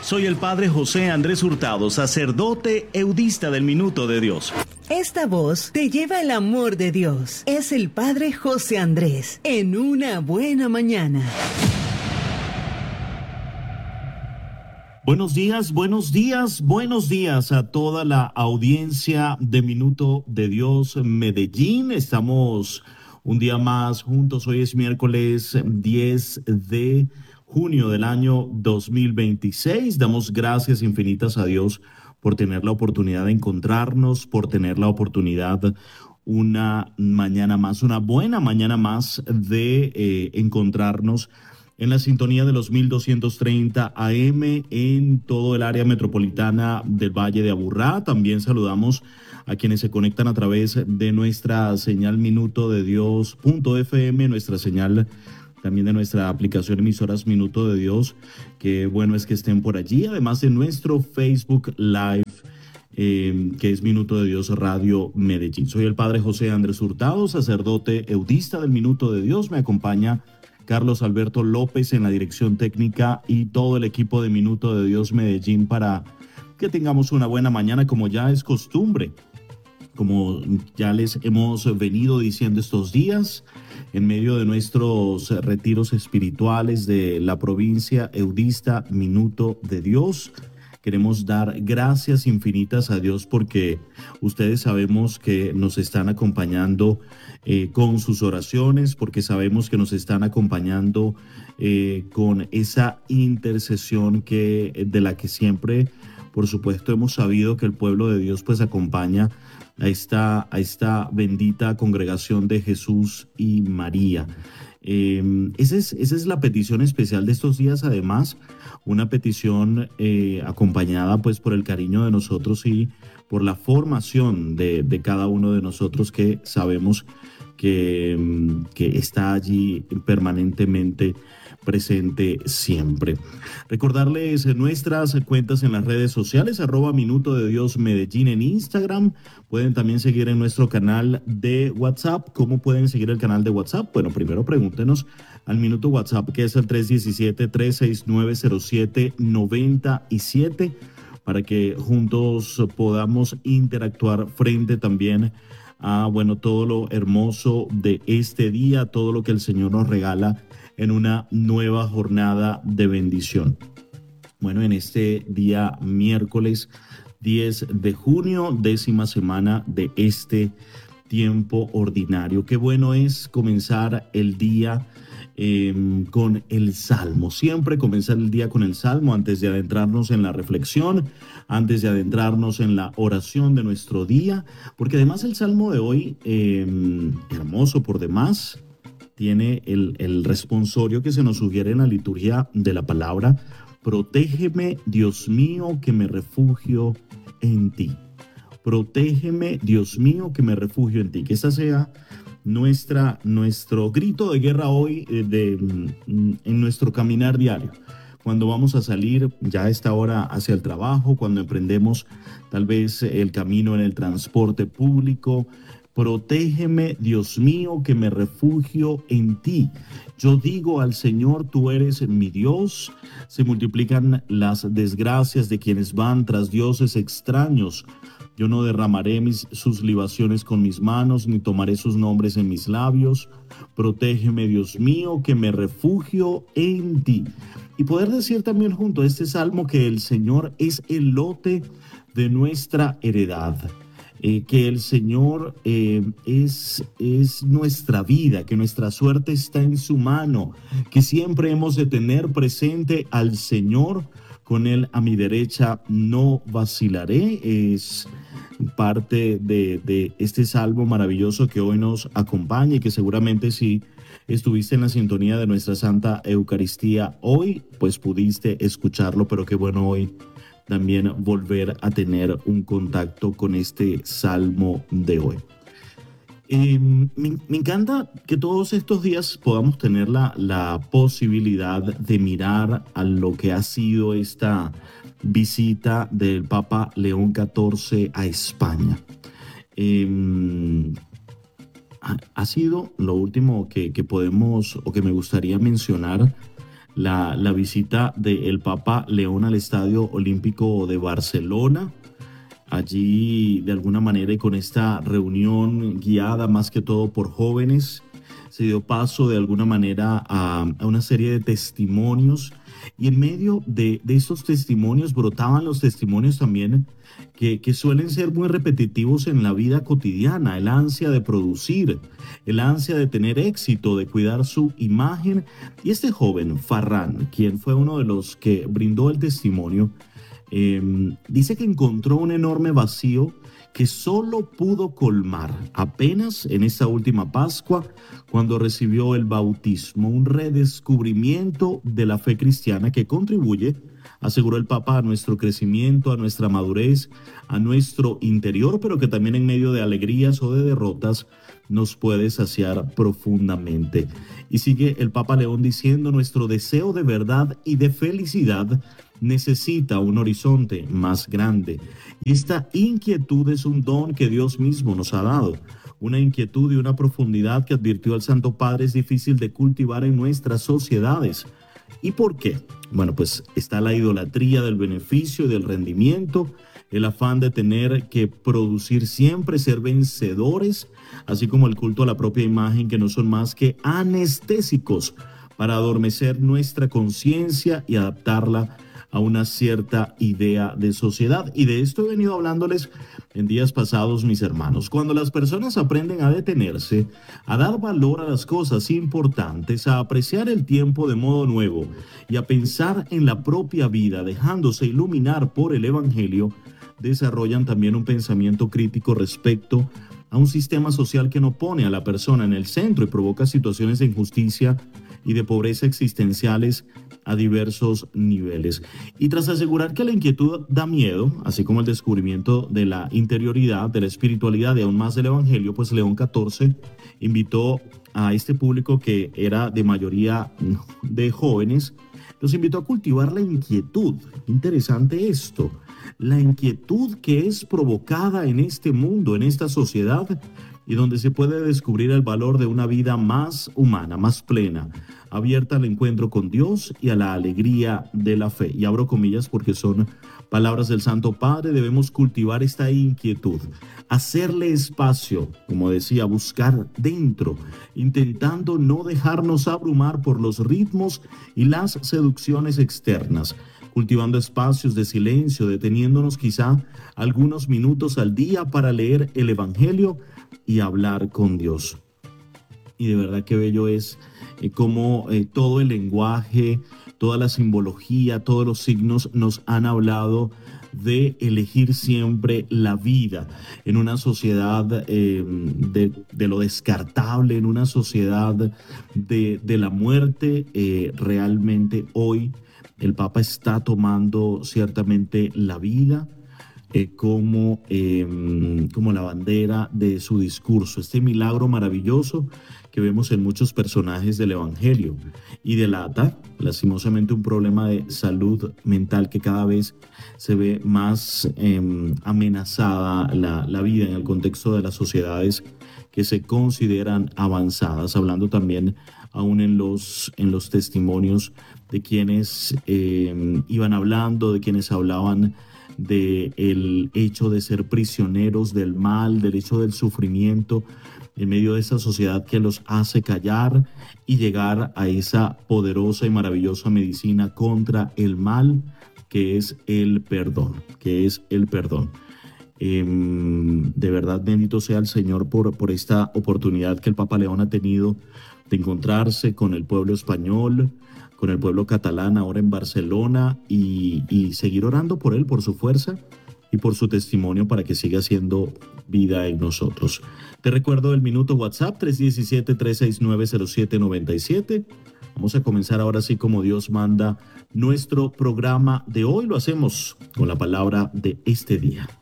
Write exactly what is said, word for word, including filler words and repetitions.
Soy el Padre José Andrés Hurtado, sacerdote eudista del Minuto de Dios. Esta voz te lleva el amor de Dios. Es el Padre José Andrés, en una buena mañana. Buenos días, buenos días, buenos días a toda la audiencia de Minuto de Dios Medellín. Estamos un día más juntos. Hoy es miércoles diez de junio del año dos mil veintiséis. Damos gracias infinitas a Dios por tener la oportunidad de encontrarnos, por tener la oportunidad una mañana más, una buena mañana más de eh, encontrarnos en la sintonía de los mil doscientos treinta A M en todo el área metropolitana del Valle de Aburrá. También saludamos a quienes se conectan a través de nuestra señal Minuto de Dios punto F M, nuestra señal también de nuestra aplicación emisoras Minuto de Dios. Qué bueno es que estén por allí, además de nuestro Facebook Live, eh, que es Minuto de Dios Radio Medellín. Soy el Padre José Andrés Hurtado, sacerdote eudista del Minuto de Dios. Me acompaña Carlos Alberto López en la dirección técnica y todo el equipo de Minuto de Dios Medellín para que tengamos una buena mañana, como ya es costumbre. Como ya les hemos venido diciendo estos días, en medio de nuestros retiros espirituales de la provincia eudista Minuto de Dios, queremos dar gracias infinitas a Dios porque ustedes sabemos que nos están acompañando eh, con sus oraciones, porque sabemos que nos están acompañando eh, con esa intercesión que, de la que siempre, por supuesto, hemos sabido que el pueblo de Dios pues acompaña a esta, a esta bendita congregación de Jesús y María. Eh, esa, es, esa es la petición especial de estos días, además, una petición eh, acompañada pues por el cariño de nosotros y por la formación de, de cada uno de nosotros que sabemos que, que está allí permanentemente presente siempre. Recordarles nuestras cuentas en las redes sociales, arroba Minuto de Dios Medellín en Instagram. Pueden también seguir en nuestro canal de WhatsApp. ¿Cómo pueden seguir el canal de WhatsApp? Bueno, primero pregúntenos al Minuto WhatsApp, que es el tres uno siete, tres seis nueve, cero siete nueve siete, para que juntos podamos interactuar frente también a, bueno, todo lo hermoso de este día, todo lo que el Señor nos regala en una nueva jornada de bendición. Bueno, en este día miércoles diez de junio, décima semana de este tiempo ordinario. Qué bueno es comenzar el día eh, con el Salmo. Siempre comenzar el día con el Salmo antes de adentrarnos en la reflexión, antes de adentrarnos en la oración de nuestro día, porque además el Salmo de hoy, eh, hermoso por demás, tiene el, el responsorio que se nos sugiere en la liturgia de la palabra: protégeme, Dios mío, que me refugio en ti. Protégeme, Dios mío, que me refugio en ti. Que esta sea nuestra, nuestro grito de guerra hoy eh, de, en nuestro caminar diario. Cuando vamos a salir ya a esta hora hacia el trabajo, cuando emprendemos tal vez el camino en el transporte público, protégeme, Dios mío, que me refugio en ti. Yo digo al Señor, tú eres mi Dios. Se multiplican las desgracias de quienes van tras dioses extraños. Yo no derramaré mis, sus libaciones con mis manos, ni tomaré sus nombres en mis labios. Protégeme, Dios mío, que me refugio en ti. Y poder decir también junto a este salmo que el Señor es el lote de nuestra heredad. Eh, que el Señor eh, es, es nuestra vida, que nuestra suerte está en su mano, que siempre hemos de tener presente al Señor. Con Él a mi derecha no vacilaré. Es parte de, de este salmo maravilloso que hoy nos acompaña y que seguramente si estuviste en la sintonía de nuestra Santa Eucaristía hoy, pues pudiste escucharlo, pero qué bueno hoy también volver a tener un contacto con este salmo de hoy. Eh, me, me encanta que todos estos días podamos tener la, la posibilidad de mirar a lo que ha sido esta visita del Papa León catorce a España. Eh, ha, ha sido lo último que, que podemos o que me gustaría mencionar la, la visita del Papa León al Estadio Olímpico de Barcelona. Allí, de alguna manera, y con esta reunión guiada más que todo por jóvenes, se dio paso de alguna manera a, a una serie de testimonios, y en medio de, de estos testimonios brotaban los testimonios también que, que suelen ser muy repetitivos en la vida cotidiana: el ansia de producir, el ansia de tener éxito, de cuidar su imagen. Y este joven, Farran, quien fue uno de los que brindó el testimonio, eh, dice que encontró un enorme vacío que solo pudo colmar apenas en esta última Pascua, cuando recibió el bautismo, un redescubrimiento de la fe cristiana que contribuye, aseguró el Papa, a nuestro crecimiento, a nuestra madurez, a nuestro interior, pero que también en medio de alegrías o de derrotas nos puede saciar profundamente. Y sigue el Papa León diciendo: nuestro deseo de verdad y de felicidad necesita un horizonte más grande. Y esta inquietud es un don que Dios mismo nos ha dado. Una inquietud y una profundidad que, advirtió el Santo Padre, es difícil de cultivar en nuestras sociedades. ¿Y por qué? Bueno, pues está la idolatría del beneficio y del rendimiento, el afán de tener que producir siempre, ser vencedores, así como el culto a la propia imagen, que no son más que anestésicos para adormecer nuestra conciencia y adaptarla a una cierta idea de sociedad. Y de esto he venido hablándoles en días pasados, mis hermanos. Cuando las personas aprenden a detenerse, a dar valor a las cosas importantes, a apreciar el tiempo de modo nuevo y a pensar en la propia vida, dejándose iluminar por el Evangelio, desarrollan también un pensamiento crítico respecto a un sistema social que no pone a la persona en el centro y provoca situaciones de injusticia y de pobreza existenciales a diversos niveles. Y tras asegurar que la inquietud da miedo, así como el descubrimiento de la interioridad, de la espiritualidad y aún más del Evangelio, pues León catorce invitó a este público, que era de mayoría de jóvenes, los invitó a cultivar la inquietud. Interesante esto, la inquietud que es provocada en este mundo, en esta sociedad, y donde se puede descubrir el valor de una vida más humana, más plena, abierta al encuentro con Dios y a la alegría de la fe. Y abro comillas porque son palabras del Santo Padre. Debemos cultivar esta inquietud, hacerle espacio, como decía, buscar dentro, intentando no dejarnos abrumar por los ritmos y las seducciones externas, cultivando espacios de silencio, deteniéndonos quizá algunos minutos al día para leer el Evangelio y hablar con Dios. Y de verdad que bello es eh, cómo eh, todo el lenguaje, toda la simbología, todos los signos nos han hablado de elegir siempre la vida en una sociedad eh, de, de lo descartable, en una sociedad de, de la muerte. Eh, realmente hoy el Papa está tomando ciertamente la vida Eh, como, eh, como la bandera de su discurso, este milagro maravilloso que vemos en muchos personajes del Evangelio, y delata lastimosamente un problema de salud mental que cada vez se ve más eh, amenazada la, la vida en el contexto de las sociedades que se consideran avanzadas, hablando también aún en los, en los testimonios de quienes eh, iban hablando, de quienes hablaban del hecho de ser prisioneros del mal, del hecho del sufrimiento, en medio de esa sociedad que los hace callar y llegar a esa poderosa y maravillosa medicina contra el mal, que es el perdón, que es el perdón. Eh, de verdad, bendito sea el Señor por, por esta oportunidad que el Papa León ha tenido de encontrarse con el pueblo español, con el pueblo catalán ahora en Barcelona, y, y seguir orando por él, por su fuerza y por su testimonio, para que siga siendo vida en nosotros. Te recuerdo el minuto WhatsApp tres uno siete, tres seis nueve, cero siete nueve siete. Vamos a comenzar ahora sí, como Dios manda, nuestro programa de hoy. Lo hacemos con la palabra de este día.